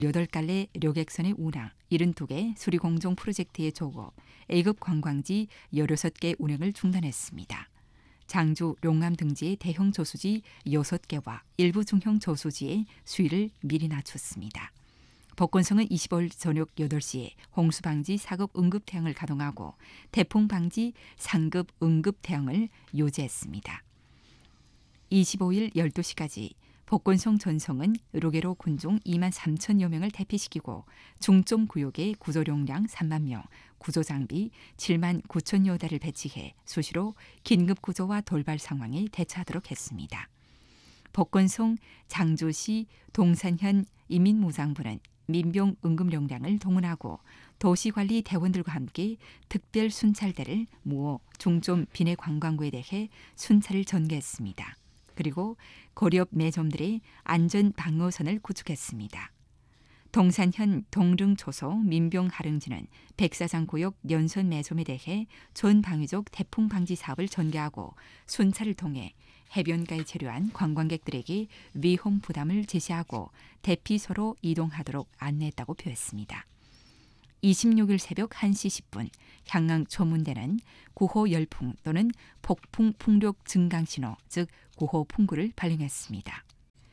8갈래 료객선의 운항, 72개 수리공종 프로젝트의 조업, A급 관광지 16개 운행을 중단했습니다. 장주, 용암 등지의 대형 저수지 6개와 일부 중형 저수지의 수위를 미리 낮췄습니다. 복권성은 25일 저녁 8시에 홍수방지 4급 응급대응을 가동하고 태풍방지 3급 응급대응을 요지했습니다. 25일 12시까지 복권성 전성은 로게로 군종 2만 3천여 명을 대피시키고 중점 구역에 구조용량 3만 명, 구조장비 7만 9천여 대를 배치해 수시로 긴급구조와 돌발 상황에 대처하도록 했습니다. 복권성 장주시 동산현 인민무장부는 민병 응급용량을 동원하고 도시관리 대원들과 함께 특별 순찰대를 모아 중점 비내 관광구에 대해 순찰을 전개했습니다. 그리고 고리업 매점들의 안전 방어선을 구축했습니다. 동산현 동릉초소 민병하릉지는 백사장구역 연선 매점에 대해 전방위적 태풍 방지 사업을 전개하고 순찰을 통해 해변가에 체류한 관광객들에게 위험 부담을 제시하고 대피소로 이동하도록 안내했다고 표했습니다. 26일 새벽 1시 10분 향강 초문대는 구호 열풍 또는 폭풍 풍력 증강 신호, 즉 구호 풍구를 발령했습니다.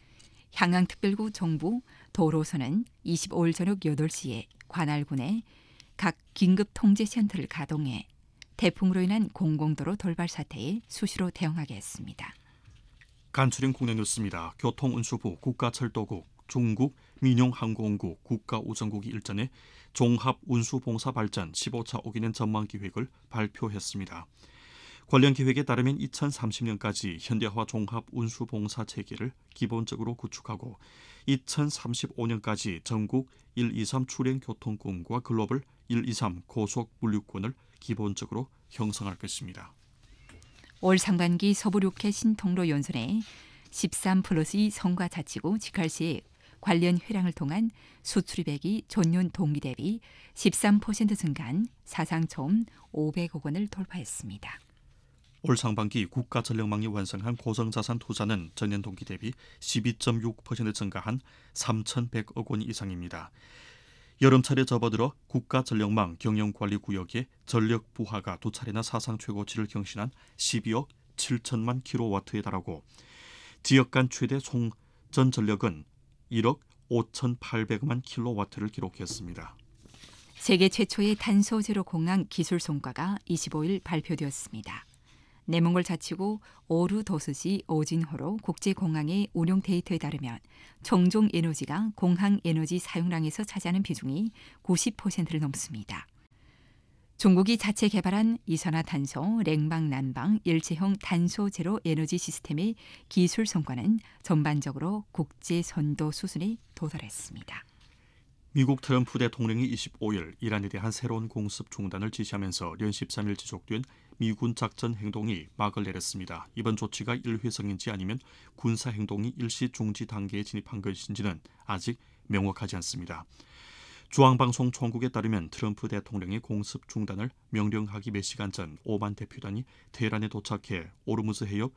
향강특별구 정부 도로서는 25일 저녁 8시에 관할군에 각 긴급통제센터를 가동해 태풍으로 인한 공공도로 돌발 사태에 수시로 대응하게 했습니다. 간추린 국내 뉴스입니다. 교통운수부, 국가철도국, 중국 민용항공국, 국가우정국이 일전에 종합운수봉사발전 15차 5기년 전망기획을 발표했습니다. 관련 계획에 따르면 2030년까지 현대화 종합운수봉사 체계를 기본적으로 구축하고 2035년까지 전국 123 출행교통권과 글로벌 123 고속물류권을 기본적으로 형성할 것입니다. 올 상반기 서부 6회 신통로 연선에 13+2 성과자치구 직할시 관련 회랑을 통한 수출입액이 전년 동기 대비 13% 증가한 사상 처음 500억 원을 돌파했습니다. 올 상반기 국가전력망이 완성한 고성자산 투자는 전년 동기 대비 12.6% 증가한 3,100억 원 이상입니다. 여름철에 접어들어 국가전력망 경영관리구역의 전력 부하가 두 차례나 사상 최고치를 경신한 12억 7천만 킬로와트에 달하고 지역 간 최대 송전 전력은 1억 5,800만 킬로와트를 기록했습니다. 세계 최초의 탄소 제로 공항 기술 성과가 25일 발표되었습니다. 내몽골 자치구 오르도스시 오진호로 국제공항의 운용 데이터에 따르면 총종 에너지가 공항 에너지 사용량에서 차지하는 비중이 90%를 넘습니다. 중국이 자체 개발한 이산화탄소, 냉방, 난방, 일체형 탄소 제로 에너지 시스템의 기술 성과는 전반적으로 국제 선도 수준에 도달했습니다. 미국 트럼프 대통령이 25일 이란에 대한 새로운 공습 중단을 지시하면서 연 13일 지속된 미군 작전 행동이 막을 내렸습니다. 이번 조치가 일회성인지 아니면 군사 행동이 일시 중지 단계에 진입한 것인지는 아직 명확하지 않습니다. 중앙방송 총국에 따르면 트럼프 대통령의 공습 중단을 명령하기 몇 시간 전 오만 대표단이 테헤란에 도착해 오르무즈 해협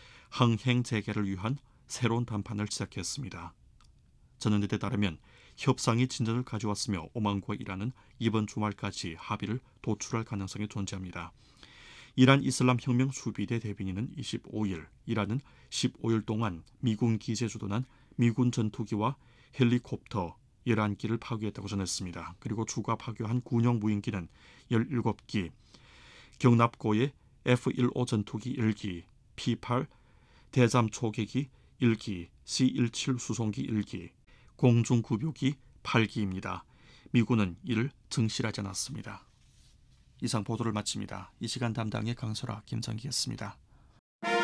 항행 재개를 위한 새로운談判을 시작했습니다. 전언들에 따르면 협상이 진전을 가져왔으며 오만과 이란은 이번 주말까지 합의를 도출할 가능성이 존재합니다. 이란 이슬람 혁명 수비대 대변인은 25일 이란은 15일 동안 미군 기지에 주둔한 미군 전투기와 헬리콥터 11기를 파괴했다고 전했습니다. 그리고 추가 파괴한 군용 무인기는 17기, 경납고의 F-15 전투기 1기, P-8 대잠 초계기 1기, C-17 수송기 1기, 공중구조기 8기입니다. 미군은 이를 증실하지 않았습니다. 이상 보도를 마칩니다. 이 시간 담당의 강설아, 김정기였습니다.